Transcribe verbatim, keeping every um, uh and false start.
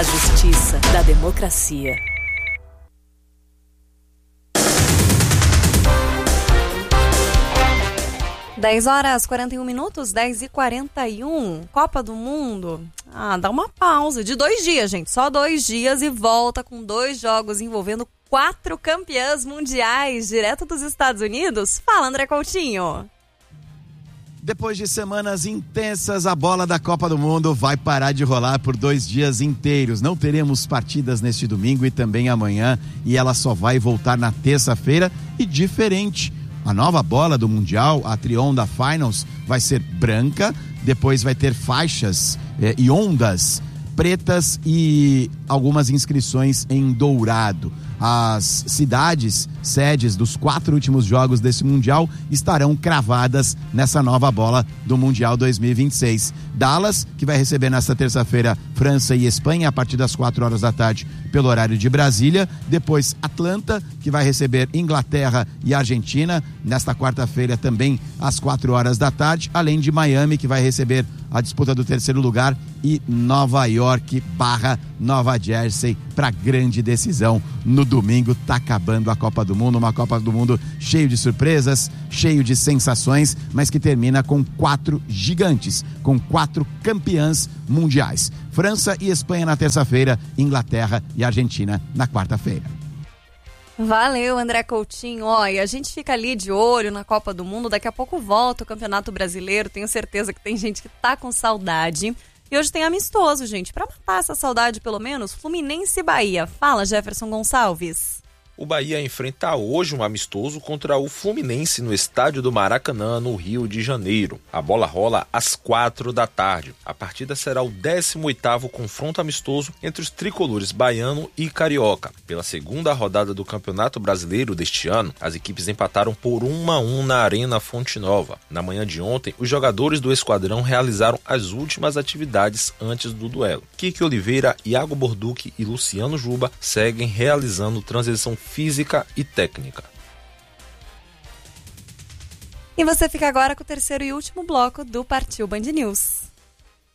justiça, da democracia. dez horas e quarenta e um minutos, dez e quarenta e um, Copa do Mundo. Ah, dá uma pausa de dois dias, gente, só dois dias e volta com dois jogos envolvendo quatro campeãs mundiais, direto dos Estados Unidos. Fala, André Coutinho. Depois de semanas intensas, a bola da Copa do Mundo vai parar de rolar por dois dias inteiros. Não teremos partidas neste domingo e também amanhã, e ela só vai voltar na terça-feira e diferente. A nova bola do Mundial, a Trionda Finals, vai ser branca, depois vai ter faixas eh, e ondas pretas e algumas inscrições em dourado. As cidades, sedes dos quatro últimos jogos desse Mundial estarão cravadas nessa nova bola do Mundial dois mil e vinte e seis. Dallas, que vai receber nesta terça-feira França e Espanha a partir das quatro horas da tarde pelo horário de Brasília. Depois Atlanta, que vai receber Inglaterra e Argentina nesta quarta-feira também às quatro horas da tarde, além de Miami, que vai receber a disputa do terceiro lugar, e Nova York barra Nova Jersey para grande decisão no domingo. Tá acabando a Copa do Mundo, uma Copa do Mundo cheio de surpresas, cheio de sensações, mas que termina com quatro gigantes, com quatro campeãs mundiais. França e Espanha na terça-feira, Inglaterra e Argentina na quarta-feira. Valeu, André Coutinho. Ó, e a gente fica ali de olho na Copa do Mundo. Daqui a pouco volta o Campeonato Brasileiro. Tenho certeza que tem gente que tá com saudade. E hoje tem amistoso, gente. Pra matar essa saudade, pelo menos, Fluminense e Bahia. Fala, Jefferson Gonçalves. O Bahia enfrenta hoje um amistoso contra o Fluminense no estádio do Maracanã, no Rio de Janeiro. A bola rola às quatro da tarde. A partida será o décimo oitavo confronto amistoso entre os tricolores baiano e carioca. Pela segunda rodada do Campeonato Brasileiro deste ano, as equipes empataram por um a um na Arena Fonte Nova. Na manhã de ontem, os jogadores do esquadrão realizaram as últimas atividades antes do duelo. Kiki Oliveira, Iago Borducci e Luciano Juba seguem realizando transição física e técnica. E você fica agora com o terceiro e último bloco do Partiu Band News.